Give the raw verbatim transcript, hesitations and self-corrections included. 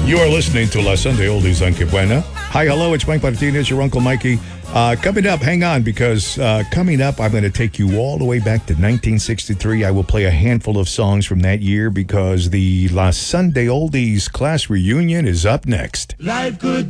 You are listening to La Sunday Oldies on Que Buena. Hi, hello, it's Mike Martinez, your Uncle Mikey. Uh, coming up, hang on, because uh, coming up, I'm going to take you all the way back to nineteen sixty-three. I will play a handful of songs from that year because the La Sunday Oldies class reunion is up next. Life could